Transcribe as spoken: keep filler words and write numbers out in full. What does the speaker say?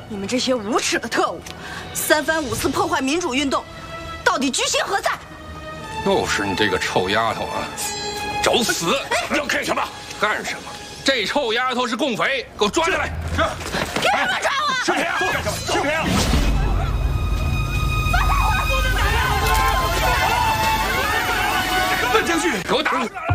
你们这些无耻的特务，三番五次破坏民主运动，到底居心何在？ 又是你这个臭丫头啊！找死！ 要干什么？ 干什么？这臭丫头是共匪，给我抓起来！ 是。 凭什么抓我？ 视频啊！干什么？视频啊！ 放开我！ 段将军， 给我打！